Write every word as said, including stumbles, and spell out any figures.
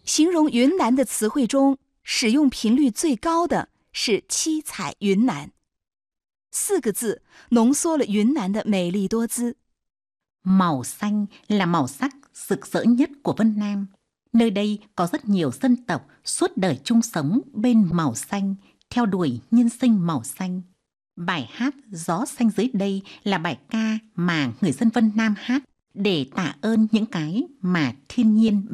形容云南的词汇中，使用频率最高的是七彩云南。四个字浓缩了云南的美丽多姿。 Màu xanh là màu sắc rực rỡ nhất của Vân Nam. Nơi đây có rất nhiều dân tộc suốt đời chung sống bên màu xanh, theo đuổi nhân sinh màu xanh. Bài hát Gió xanh dưới đây là bài ca mà người dân Vân Nam hát để tạ ơn những cái mà thiên nhiên